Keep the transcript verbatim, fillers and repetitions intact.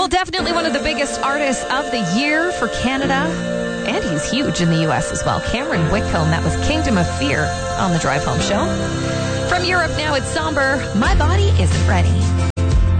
Well, definitely one of the biggest artists of the year for Canada. And he's huge in the U S as well. Cameron Whitcomb, that was Kingdom of Fear on the Drive Home Show. From Europe now, it's Somber. My Body Isn't Ready.